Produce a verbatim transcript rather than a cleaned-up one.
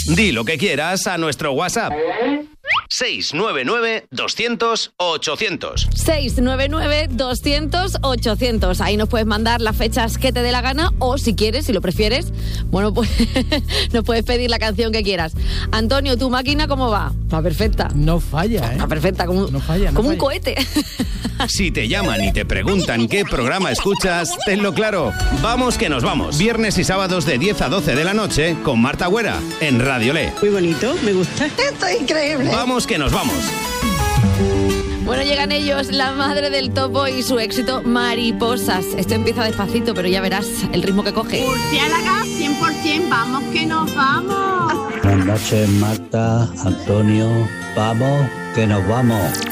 Di lo que quieras a nuestro WhatsApp. seis nueve nueve, doscientos, ochocientos. seis nueve nueve, doscientos, ochocientos. Ahí nos puedes mandar las fechas que te dé la gana o si quieres, si lo prefieres, bueno, pues nos puedes pedir la canción que quieras. Antonio, ¿tu máquina cómo va? Va perfecta. No falla, ¿eh? Va perfecta, como, no falla, no como falla. un cohete. Si te llaman y te preguntan qué programa escuchas, tenlo claro. Vamos que nos vamos. Viernes y sábados de diez a doce de la noche con Marta Güera en Radio Le. Muy bonito, me gusta. Esto es increíble. Vamos que nos vamos. Bueno, llegan ellos, la madre del topo y su éxito Mariposas. Esto empieza despacito, pero ya verás el ritmo que coge. Murciélaga, cien por ciento, vamos que nos vamos. Buenas noches, Marta, Antonio, vamos que nos vamos.